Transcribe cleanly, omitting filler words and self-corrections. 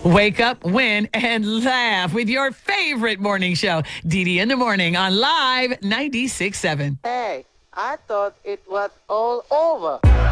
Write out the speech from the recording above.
Wake up, win, and laugh with your favorite morning show, Dee in the Morning on Live 96.7. Hey, I thought it was all over.